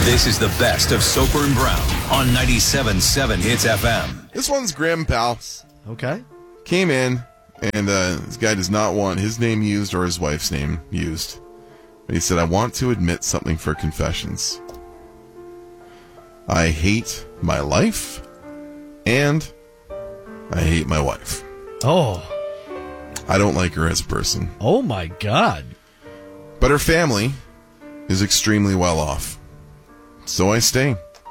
This is the best of Soper and Brown on 97.7 Hits FM. This one's grim, pal. Okay. Came in, and this guy does not want his name used or his wife's name used. But he said, I want to admit something for confessions. I hate my life, and I hate my wife. Oh. I don't like her as a person. Oh, my God. But her family is extremely well off. So I stay.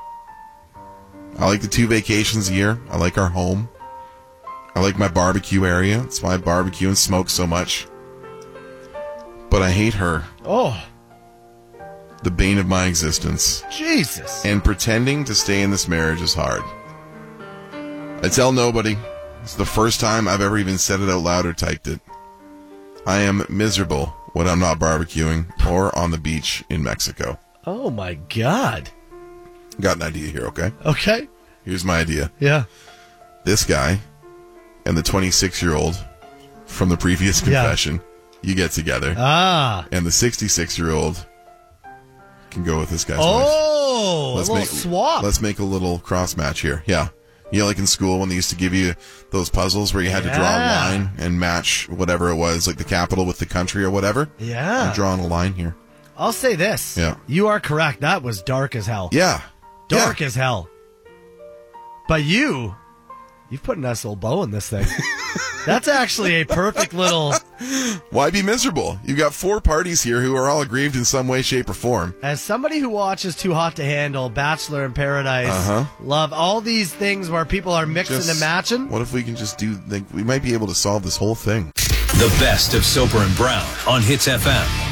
I like the 2 vacations a year. I like our home. I like my barbecue area. That's why I barbecue and smoke so much. But I hate her. Oh. The bane of my existence. Jesus. And pretending to stay in this marriage is hard. I tell nobody. It's the first time I've ever even said it out loud or typed it. I am miserable when I'm not barbecuing or on the beach in Mexico. Oh, my God. Got an idea here, okay? Okay. Here's my idea. Yeah. This guy and the 26-year-old from the previous confession, you get together. Ah. And the 66-year-old can go with this guy's wife. Oh, a little swap. Let's make a little cross match here. Yeah. You know, like in school when they used to give you those puzzles where you had to draw a line and match whatever it was, like the capital with the country or whatever? Yeah. I'm drawing a line here. I'll say this. Yeah. You are correct. That was dark as hell. Yeah. Dark as hell. But you've put a nice little bow in this thing. That's actually a perfect little... Why be miserable? You've got 4 parties here who are all aggrieved in some way, shape, or form. As somebody who watches Too Hot to Handle, Bachelor in Paradise, Love, all these things where people are mixing and matching. What if we can just we might be able to solve this whole thing. The best of Soper and Brown on Hits FM.